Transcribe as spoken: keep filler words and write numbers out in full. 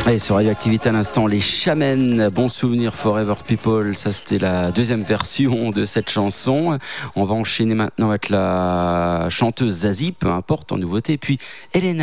Allez, sur Radioactivité à l'instant, les Chamens, Bon Souvenir Forever People, ça c'était la deuxième version de cette chanson. On va enchaîner maintenant avec la chanteuse Zazie, peu importe en nouveauté, et puis Elena.